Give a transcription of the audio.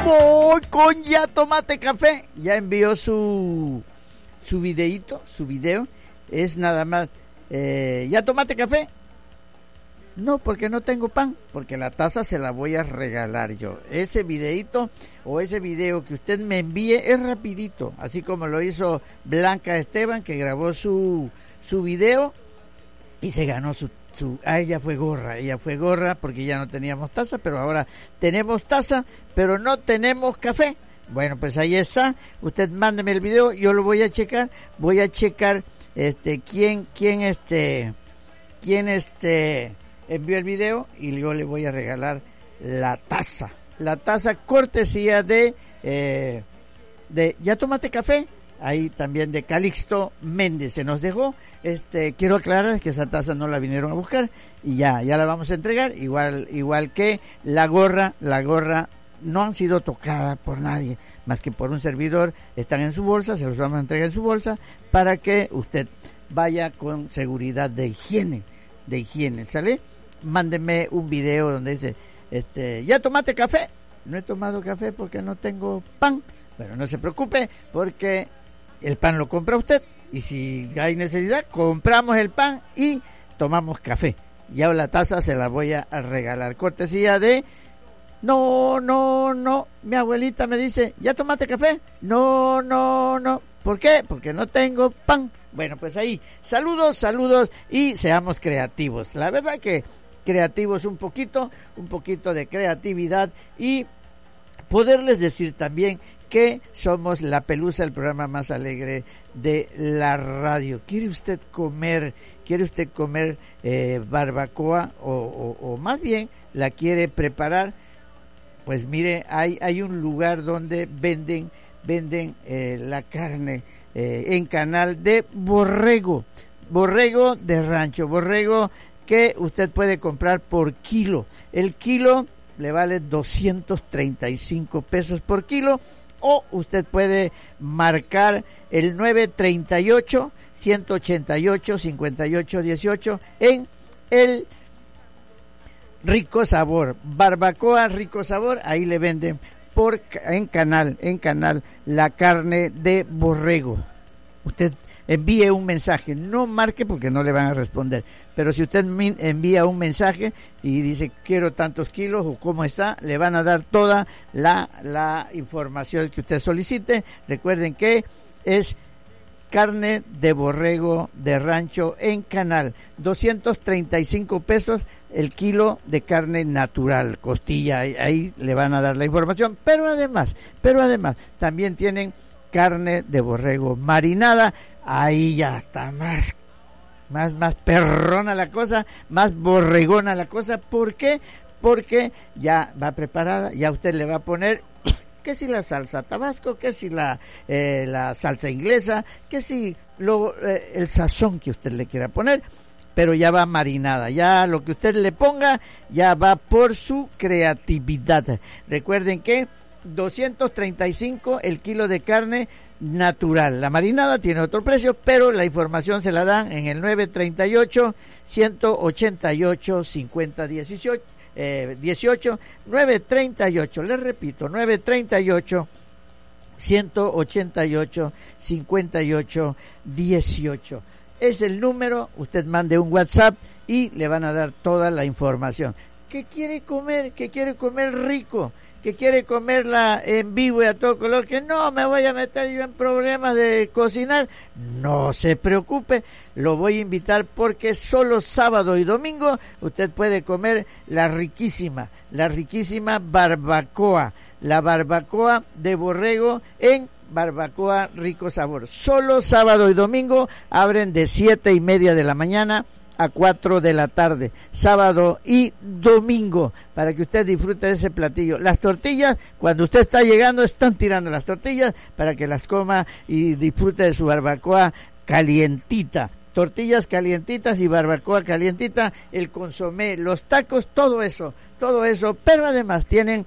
Voy con Ya Tomate Café. Ya envió su videíto, su video. Es nada más, ¿ya tomate café? No, porque no tengo pan, porque la taza se la voy a regalar yo. Ese videíto o ese video que usted me envíe es rapidito, así como lo hizo Blanca Esteban, que grabó su video y se ganó ella fue gorra porque ya no teníamos taza, pero ahora tenemos taza, pero no tenemos café. Bueno, pues ahí está. Usted mándeme el video, yo lo voy a checar quién envió el video y yo le voy a regalar la taza cortesía de Ya Tomate Café. Ahí también de Calixto Méndez se nos dejó. Quiero aclarar que esa taza no la vinieron a buscar y ya la vamos a entregar, igual que la gorra no han sido tocadas por nadie, más que por un servidor. Están en su bolsa, se los vamos a entregar en su bolsa para que usted vaya con seguridad de higiene, ¿sale? Mándenme un video donde dice, ¿ya tomaste café? No he tomado café porque no tengo pan. Bueno, no se preocupe, porque el pan lo compra usted, y si hay necesidad, compramos el pan y tomamos café. Ya la taza se la voy a regalar, cortesía de... No, mi abuelita me dice, ¿ya tomaste café? No. ¿Por qué? Porque no tengo pan. Bueno, pues ahí, saludos y seamos creativos. La verdad que creativos un poquito de creatividad, y poderles decir también que somos La Pelusa, el programa más alegre de la radio. ¿Quiere usted comer barbacoa o más bien la quiere preparar? Pues mire, hay un lugar donde venden la carne en canal de borrego de rancho, borrego que usted puede comprar por kilo. El kilo le vale 235 pesos por kilo, o usted puede marcar el 938-188-5818 en el Rico Sabor, Barbacoa Rico Sabor. Ahí le venden en canal la carne de borrego. Usted envíe un mensaje, no marque porque no le van a responder, pero si usted envía un mensaje y dice quiero tantos kilos o cómo está, le van a dar toda la información que usted solicite. Recuerden que es carne de borrego de rancho en canal, 235 pesos el kilo de carne natural, costilla, ahí le van a dar la información, pero además también tienen carne de borrego marinada. Ahí ya está más perrona la cosa, más borregona la cosa. ¿Por qué? Porque ya va preparada, ya usted le va a poner que si la salsa tabasco, que si la salsa inglesa, que si el sazón que usted le quiera poner, pero ya va marinada, ya lo que usted le ponga ya va por su creatividad. Recuerden que 235 el kilo de carne natural. La marinada tiene otro precio, pero la información se la dan en el 938-188-5018. 938, les repito, 938-188-5818 es el número. Usted mande un WhatsApp y le van a dar toda la información. ¿Qué quiere comer? ¿Qué quiere comer rico? ¿Que quiere comerla en vivo y a todo color? Que no me voy a meter yo en problemas de cocinar. No se preocupe, lo voy a invitar porque solo sábado y domingo usted puede comer la riquísima barbacoa, la barbacoa de borrego en Barbacoa Rico Sabor. Solo sábado y domingo abren de 7:30 de la mañana a 4 de la tarde, sábado y domingo, para que usted disfrute de ese platillo. Las tortillas, cuando usted está llegando, están tirando las tortillas para que las coma y disfrute de su barbacoa calientita. Tortillas calientitas y barbacoa calientita, el consomé, los tacos, todo eso, pero además tienen